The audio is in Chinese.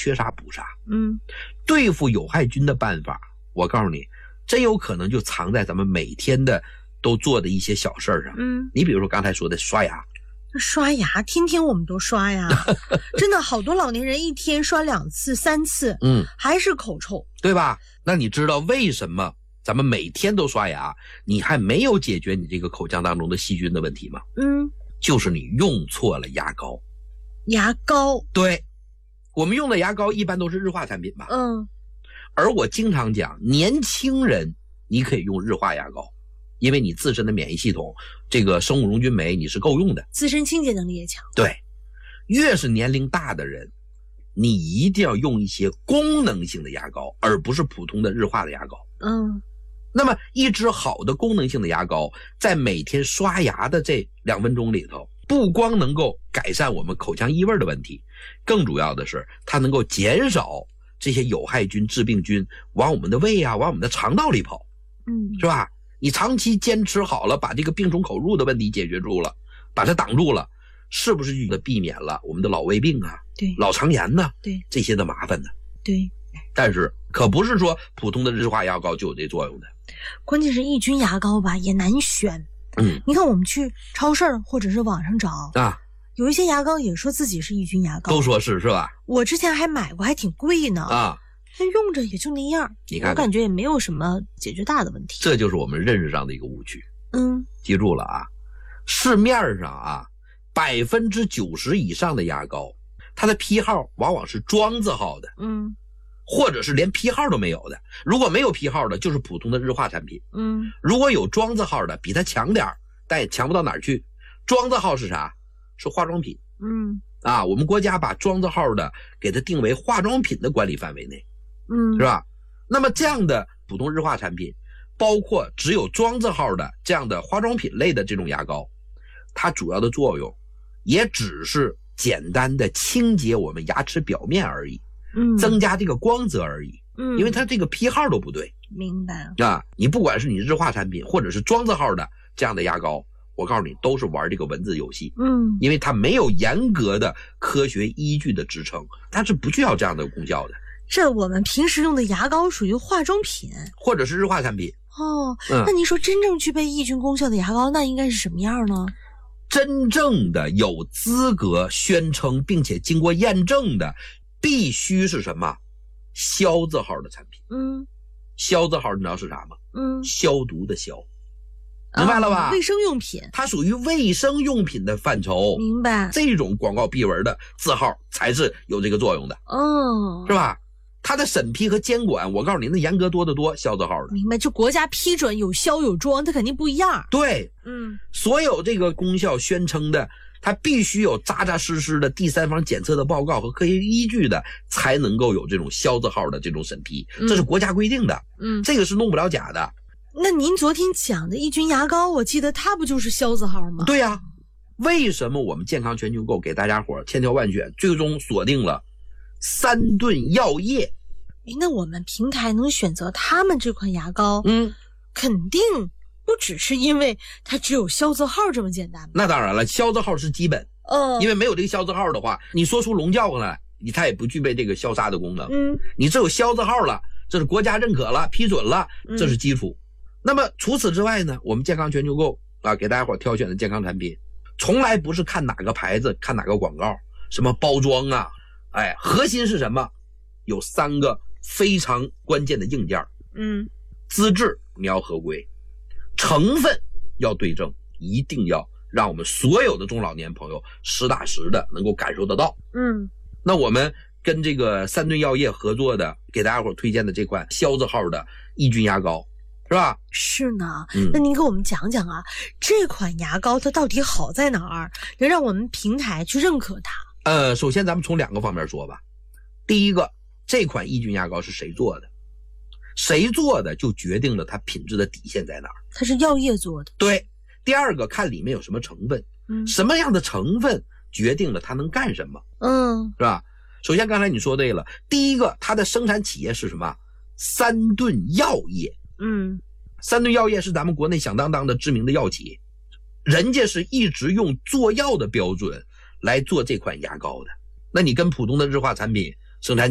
缺啥补啥。 对付有害菌的办法，我告诉你，真有可能就藏在咱们每天的都做的一些小事上。你比如说刚才说的刷牙。 刷牙，天天我们都刷呀，真的好多老年人一天刷2次3次，还是口臭， 对吧？那你知道为什么咱们每天都刷牙，你还没有解决你这个口腔当中的细菌的问题吗？就是你用错了牙膏。 牙膏， 对，我们用的牙膏一般都是日化产品吧？而我经常讲，年轻人你可以用日化牙膏。因为你自身的免疫系统，这个生物溶菌酶你是够用的， 自身清洁能力也强。 对，越是年龄大的人，你一定要用一些功能性的牙膏，而不是普通的日化的牙膏。那么一支好的功能性的牙膏，在每天刷牙的这2分钟里头，不光能够改善我们口腔异味的问题，更主要的是它能够减少这些有害菌、致病菌往我们的胃啊，往我们的肠道里跑，是吧？你长期坚持好了，把这个病从口入的问题解决住了，把它挡住了，是不是就避免了我们的老胃病啊， 对， 老肠炎呢， 对， 这些的麻烦呢？ 对。 但是可不是说普通的日化牙膏就有这作用的。 关键是抑菌牙膏吧也难选。你看我们去超市或者是网上找啊，有一些牙膏也说自己是抑菌牙膏， 都说是吧？ 我之前还买过，还挺贵呢啊。但用着也就那样，你看，我感觉也没有什么解决大的问题。 这就是我们认识上的一个误区。记住了啊，市面上啊，90%以上的牙膏，它的批号往往是庄字号的，或者是连批号都没有的。如果没有批号的，就是普通的日化产品。如果有庄字号的，比它强点，但也强不到哪儿去。庄字号是啥？是化妆品。我们国家把庄字号的给它定为化妆品的管理范围内。是吧？那么这样的普通日化产品，包括只有庄字号的这样的化妆品类的这种牙膏，它主要的作用也只是简单的清洁我们牙齿表面而已，增加这个光泽而已。因为它这个批号都不对。 明白啊？你不管是你日化产品或者是庄字号的这样的牙膏，我告诉你都是玩这个文字游戏。因为它没有严格的科学依据的支撑，它是不需要这样的功效的。 这我们平时用的牙膏属于化妆品或者是日化产品那您说真正具备抑菌功效的牙膏那应该是什么样呢？ 真正的有资格宣称并且经过验证的必须是什么？消字号的产品。消字号你知道是啥吗？消毒的消，明白了吧？ 卫生用品， 它属于卫生用品的范畴。 明白。 这种广告壁纹的字号才是有这个作用的。是吧？它的审批和监管，我告诉你，那严格多得多。消字号的， 明白？就国家批准有消有庄，它肯定不一样。 对，所有这个功效宣称的，它必须有扎扎实实的第三方检测的报告和科学依据的，才能够有这种消字号的这种审批，这是国家规定的。这个是弄不了假的。 那您昨天讲的抑菌牙膏，我记得它不就是消字号吗？ 对呀。为什么我们健康全球购给大家伙千挑万选，最终锁定了3顿药业？ 那我们平台能选择他们这款牙膏，肯定不只是因为它只有消字号这么简单。 那当然了，消字号是基本，因为没有这个消字号的话，你说出龙叫来，它也不具备这个消杀的功能。你只有消字号了，这是国家认可了、批准了，这是基础。那么除此之外呢，我们健康全球购给大家伙挑选的健康产品，从来不是看哪个牌子、看哪个广告，什么包装啊，核心是什么？有3个非常关键的硬件。资质你要合规，成分要对症，一定要让我们所有的中老年朋友实打实的能够感受得到。那我们跟这个3顿药业合作的，给大家伙推荐的这款消字号的抑菌牙膏，是吧？ 是呢。那您给我们讲讲啊，这款牙膏它到底好在哪儿，能让我们平台去认可它？ 首先咱们从2个方面说吧。第一个，这款抑菌牙膏是谁做的？谁做的就决定了它品质的底线在哪儿。 它是药业做的。 对。第二个，看里面有什么成分，什么样的成分决定了它能干什么，是吧？首先刚才你说对了，第一个，它的生产企业是什么？3顿药业。3顿药业是咱们国内响当当的知名的药企，人家是一直用做药的标准来做这款牙膏的。那你跟普通的日化产品生产